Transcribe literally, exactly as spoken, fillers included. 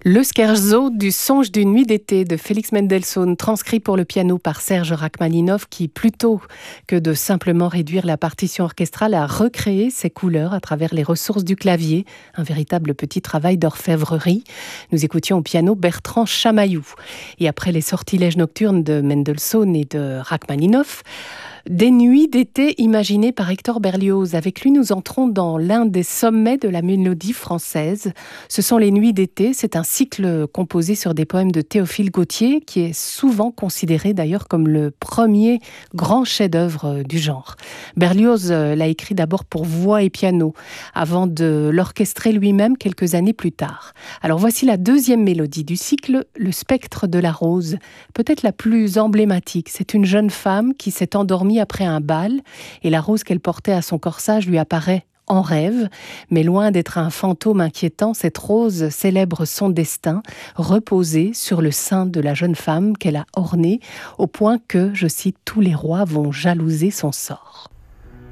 Le scherzo du songe d'une nuit d'été de Félix Mendelssohn, transcrit pour le piano par Serge Rachmaninov, qui, plutôt que de simplement réduire la partition orchestrale, a recréé ses couleurs à travers les ressources du clavier, un véritable petit travail d'orfèvrerie. Nous écoutions au piano Bertrand Chamaillou. Et après les sortilèges nocturnes de Mendelssohn et de Rachmaninov, des nuits d'été imaginées par Hector Berlioz. Avec lui, nous entrons dans l'un des sommets de la mélodie française. Ce sont les nuits d'été. C'est un cycle composé sur des poèmes de Théophile Gautier, qui est souvent considéré d'ailleurs comme le premier grand chef-d'œuvre du genre. Berlioz l'a écrit d'abord pour voix et piano, avant de l'orchestrer lui-même quelques années plus tard. Alors voici la deuxième mélodie du cycle, Le spectre de la rose, peut-être la plus emblématique. C'est une jeune femme qui s'est endormie après un bal, et la rose qu'elle portait à son corsage lui apparaît en rêve, mais loin d'être un fantôme inquiétant, cette rose célèbre son destin, reposée sur le sein de la jeune femme qu'elle a ornée, au point que, je cite, tous les rois vont jalouser son sort.